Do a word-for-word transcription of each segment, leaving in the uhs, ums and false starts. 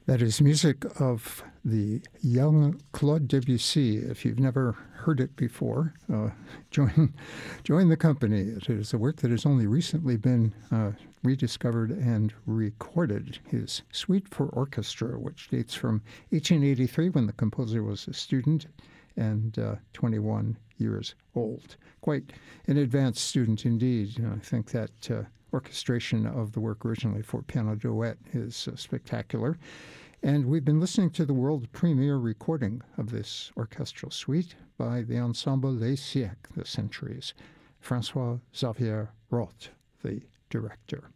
That is music of the young Claude Debussy. If you've never heard it before, uh, join join the company. It is a work that has only recently been uh, rediscovered and recorded. His Suite for Orchestra, which dates from eighteen eighty-three, when the composer was a student and uh, twenty-one years old. Quite an advanced student indeed. You know, I think that uh, orchestration of the work originally for piano duet is uh, spectacular. And we've been listening to the world premiere recording of this orchestral suite by the Ensemble Les Siècles, the Centuries, François-Xavier Roth, the director.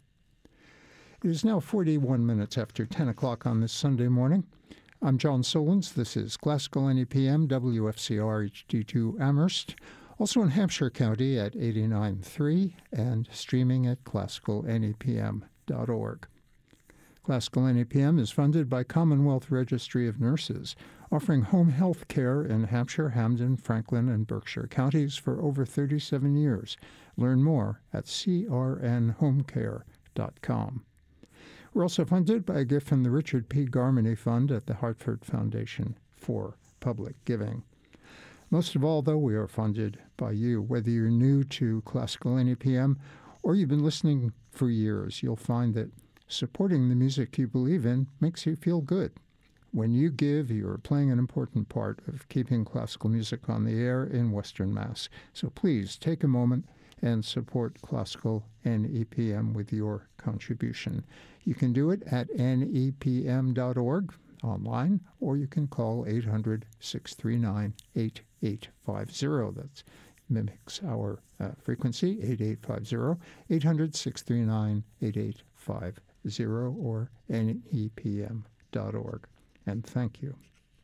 It is now forty-one minutes after ten o'clock on this Sunday morning. I'm John Solons. This is Classical N E P M, W F C R H D two Amherst, also in Hampshire County at eighty-nine point three and streaming at classical N E P M dot org. Classical N E P M is funded by Commonwealth Registry of Nurses, offering home health care in Hampshire, Hampden, Franklin, and Berkshire counties for over thirty-seven years. Learn more at c r n home care dot com. We're also funded by a gift from the Richard P. Garmany Fund at the Hartford Foundation for Public Giving. Most of all, though, we are funded by you. Whether you're new to Classical N E P M or you've been listening for years, you'll find that supporting the music you believe in makes you feel good. When you give, you're playing an important part of keeping classical music on the air in Western Mass. So please take a moment and support Classical N E P M with your contribution. You can do it at N E P M dot org online, or you can call eight hundred, six three nine, eight eight five zero. That mimics our uh, frequency, eight eight five zero, eight hundred, six three nine, eight eight five zero, or N E P M dot org. And thank you.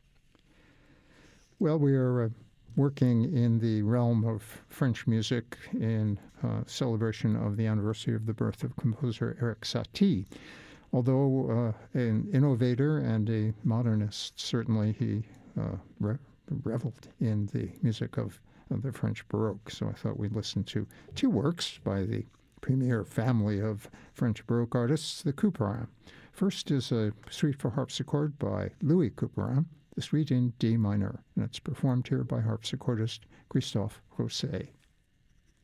Well, we are uh, working in the realm of French music in uh, celebration of the anniversary of the birth of composer Erik Satie. Although uh, an innovator and a modernist, certainly he uh, re- reveled in the music of, of the French Baroque. So I thought we'd listen to two works by the premier family of French Baroque artists, the Couperin. First is a suite for harpsichord by Louis Couperin, the suite in D minor, and it's performed here by harpsichordist Christophe Rousset.